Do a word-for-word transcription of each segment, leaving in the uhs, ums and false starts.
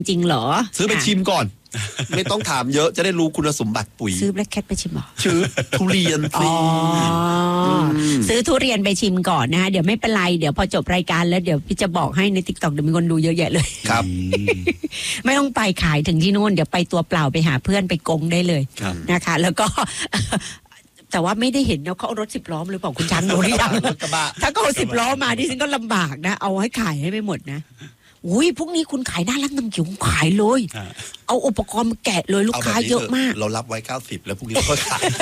จริงเหรอซื้อไปชิมก่อนไม่ต้องถามเยอะจะได้รู้คุณสมบัติปุ๋ยซื้อแบล็คแคทไปชิมหรอซื้อทุเรียนสิซื้อทุเรียนไปชิมก่อนนะคะเดี๋ยวไม่เป็นไรเดี๋ยวพอจบรายการแล้วเดี๋ยวพี่จะบอกให้ใน ติ๊กต็อก เดี๋ยวมีคนดูเยอะแยะเลยครับไม่ต้องไปขายถึงที่นู่นเดี๋ยวไปตัวเปล่าไปหาเพื่อนไปกงได้เลยนะคะแล้วก็แต่ว่าไม่ได้เห็นนะเขาเอารถสิบล้อหรือเปล่าคุณช้างดูหรือยังถ้าเขาเอาสิบล้อมาดิฉันก็ลำบากนะเอาให้ขายให้ไม่หมดนะอุ้ยพวกนี้คุณขายหน้าร้านน้ำเขียวขายเลยเอาอุปกรณ์มาแกะเลยลูกค้าเยอะมากเรารับไว้เก้าสิบแล้วพวกนี้ก็ขาย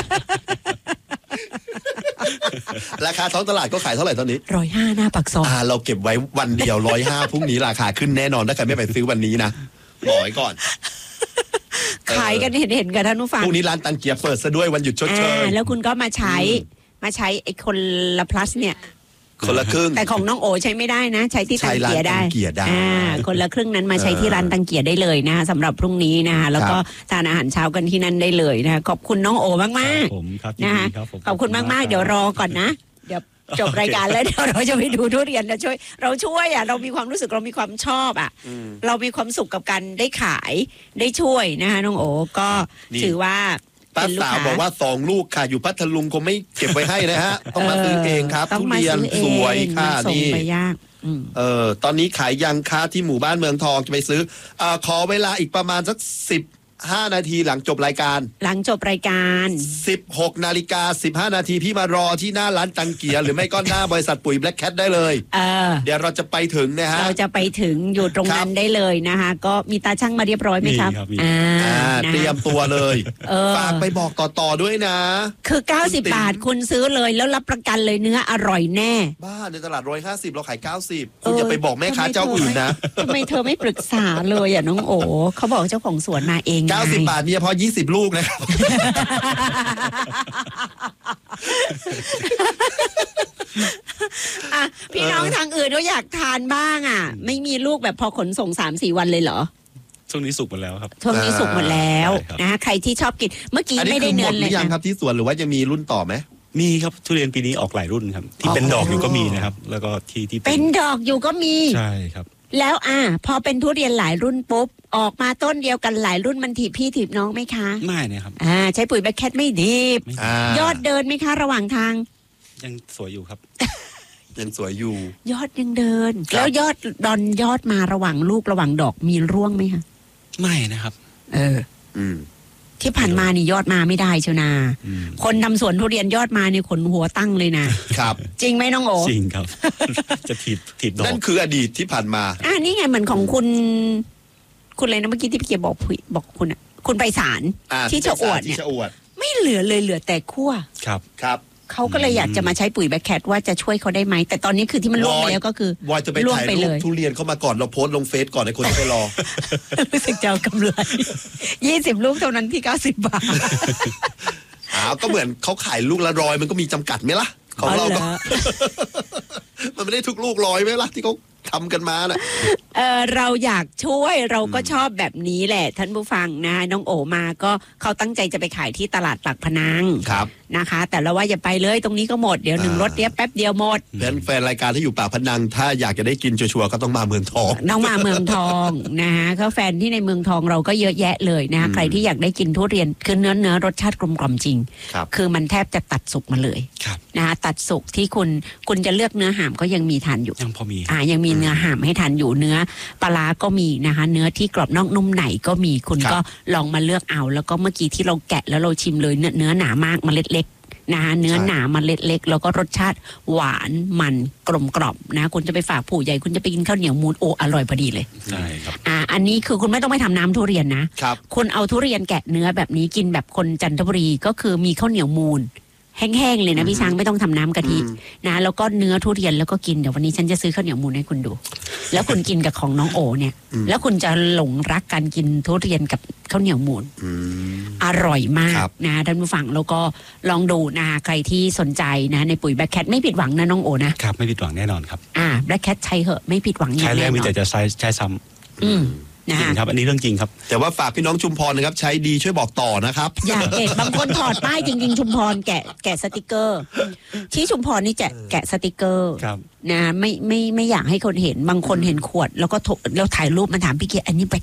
ราคาท้องตลาดก็ขายเท่าไหร่ตอนนี้ร้อยห้าหน้าปากซอยอ่าเราเก็บไว้วันเดียวร้อยห้าพรุ่งนี้ราคาขึ้นแน่นอนถ้าใครไม่ไปซื้อวันนี้นะบอกไว้ก่อนขายกันเห็นเห็นกันท่านผู้ฟังพรุ่งนี้ร้านตังเกียร์เปิดซะด้วยวันหยุดชดเชยแล้วคุณก็มาใช้มาใช้ไอ้คนละ plus เนี่ยคนละครึ่งแต่ของน้องโอใช้ไม่ได้นะใช้ที่ตังเกียร์ได้อ่าคนละครึ่งนั้นมาใช้ที่ร้านตังเกียร์ได้เลยนะคะสำหรับพรุ่งนี้นะคะแล้วก็ทานอาหารเช้ากันที่นั่นได้เลยนะคะขอบคุณน้องโอมากมากนะคะขอบคุณมากมากเดี๋ยวรอก่อนนะเดี๋ยวจบรายการแล้วเดี๋ยวเราจะไปดูทุเรียนแล้วช่วยเราช่วยอ่ะเรามีความรู้สึกเรามีความชอบอ่ะเรามีความสุขกับการได้ขายได้ช่วยนะคะน้องโอก็ถือว่าป้าสาวบอกว่าสองลูกค่ะอยู่พัทลุงคงไม่เก็บไว้ให้นะฮะต้องมาซื้อเองครับทุเรียนสวยค่ะนี่เออตอนนี้ขายยังค้าที่หมู่บ้านเมืองทองจะไปซื้อเอ่อขอเวลาอีกประมาณสักสิบห้านาทีหลังจบรายการหลังจบรายการสิบหกนาฬิกาสิบห้านาทีพี่มารอที่หน้าร้านตังเกียร์หรือไม่ก็หน้าบริษัทปุ๋ยแบล็คแคทได้เลยเออเดี๋ยวเราจะไปถึงนะฮะเราจะไปถึงอยู่ตรงนั้นได้เลยนะคะก็มีตาช่างมาเรียบร้อยไหมครับอ่าเตรียมตัวเลยฝากไปบอกต่อๆด้วยนะคือเก้าสิบบาทคุณซื้อเลยแล้วรับประกันเลยเนื้ออร่อยแน่บ้าในตลาดหนึ่งร้อยห้าสิบเราขายเก้าสิบคุณอย่าไปบอกแม่ค้าเจ้าอื่นนะทำไมเธอไม่ปรึกษาเลยอ่ะน้องโอเขาบอกเจ้าของสวนมาเองเก้าสิบบาทเนี่ยพอยี่สิบลูกนะครับอ่ะพี่น้องทางอื่นเขาอยากทานบ้างอ่ะไม่มีลูกแบบพอขนส่ง สามสี่ วันเลยเหรอช่วงนี้สุกหมดแล้วครับช่วงนี้สุกหมดแล้วนะใครที่ชอบกินเมื่อกี้ไม่ได้เนื้อเลยยังครับที่สวนหรือว่าจะมีรุ่นต่อไหมมีครับทุเรียนปีนี้ออกหลายรุ่นครับที่เป็นดอกอยู่ก็มีนะครับแล้วก็ที่ที่เป็นดอกอยู่ก็มีใช่ครับแล้วอ่ะพอเป็นทุเรียนหลายรุ่นปุ๊บออกมาต้นเดียวกันหลายรุ่นมันถีบพี่ถีบน้องไหมคะไม่นะครับอ่าใช้ปุ๋ยแบล็คแคทไม่ถีบยอดเดินไหมคะระหว่างทางยังสวยอยู่ครับยังสวยอยู่ยอดยังเดินแล้วยอดดอนยอดมาระหว่างลูกระหว่างดอกมีร่วงไหมคะไม่นะครับเอออืมที่ผ่านมานี่ยอดมาไม่ได้เชียวนาคนทำสวนทุเรียนยอดมานี่ขนหัวตั้งเลยนะครับจริงไหมน้องโอจริงครับจะถีบถีบดอกนั่นคืออดีตที่ผ่านมาอ่านี่ไงเหมือนของคุณคุณอะไรนะเมื่อกี้ที่พี่เกียร์บอกบอกคุณอ่ะคุณไปศาลที่ชะอวดเนี่ยไม่เหลือเลยเหลือแต่ขั้วครับครับเขาก็เลยอยากจะมาใช้ปุ๋ยแบล็คแคทว่าจะช่วยเขาได้ไหมแต่ตอนนี้คือที่มันล่วงไปแล้วก็คือวอยจะไปถ่ายรูปทุเรียนเข้ามาก่อนเราโพสต์ลงเฟซก่อนให้คนไปรอรู้สึกจะเอากำไรยี่สิบลูกเท่านั้นที่เก้าสิบบาทอ้าวก็เหมือนเขาขายลูกละร้อยมันก็มีจำกัดไหมล่ะของเราก็มันไม่ได้ทุกลูกร้อยไหมล่ะที่เขาทำกันมาน่ะเออเราอยากช่วยเราก็ชอบแบบนี้แหละท่านผู้ฟังนะน้องโอมาก็เขาตั้งใจจะไปขายที่ตลาดปากพนังครับนะคะแต่เราว่าอย่าไปเลยตรงนี้ก็หมดเดี๋ยวหนึ่งรถเดียวแป๊บเดียวหมดเพราะฉะนั้นแฟนรายการที่อยู่ปากพนังถ้าอยากจะได้กินชัวร์ๆก็ต้องมาเมืองทองต้องมาเมืองทองนะฮะเขาแฟนที่ในเมืองทองเราก็เยอะแยะเลยนะใครที่อยากได้กินทุเรียนคือเนื้อเนื้อรสชาติกลมกล่อมจริงคือมันแทบจะตัดสุกมาเลยนะคะตัดสุกที่คุณคุณจะเลือกเนื้อหามก็ยังมีทานอยู่ยังพอมีอ่ายังมีเนื้อหามให้ทานอยู่เนื้อปลาก็มีนะคะเนื้อที่กรอบนอกนุ่มในก็มีคุณก็ลองมาเลือกเอาแล้วก็เมื่อกี้ที่เราแกะแล้วเราชิมเลยเนื้อเนื้อหนามากเมล็ดเล็กนะคะเนื้อหนามันเล็กๆแล้วก็รสชาติหวานมันกลมกล่อมนะคุณจะไปฝากผู้ใหญ่คุณจะไปกินข้าวเหนียวมูนโออร่อยพอดีเลยใช่ครับอ่าอันนี้คือคุณไม่ต้องไปทำน้ำทุเรียนนะครับคุณเอาทุเรียนแกะเนื้อแบบนี้กินแบบคนจันทบุรีก็คือมีข้าวเหนียวมูนแห้งๆเลยนะพี่ช้างไม่ต้องทำน้ำกะทินะแล้วก็เนื้อทุเรียนแล้วก็กินเดี๋ยววันนี้ฉันจะซื้อข้าวเหนียวมูนให้คุณดูแล้วคุณกินกับของน้องโอเนี่ยแล้วคุณจะหลงรักการกินทุเรียนกับข้าวเหนียวมูนอร่อยมากนะท่านผู้ฟังแล้วก็ลองดูนะใครที่สนใจนะในปุ๋ยแบล็คแคทไม่ผิดหวังนะน้องโอนะครับไม่ผิดหวังแน่นอนครับอ่าแบล็คแคทใช้เหอะไม่ผิดหวังใช้แล้วมีแต่จะใช้ใช้ซ้ำอืมจริงครับอันนี้เรื่องจริงครับแต่ว่าฝากพี่น้องชุมพรนะครับใช้ดีช่วยบอกต่อนะครับอย่าเก็บบางคนถอดป้ายจริงๆชุมพรแกะแกะสติกเกอร์ที่ชุมพรนี่จะแกะสติกเกอร์นะไม่ไม่ไม่อยากให้คนเห็นบางคนเห็นขวดแล้วก็แล้วถ่ายรูปมาถามพี่เกียร์อันนี้ไป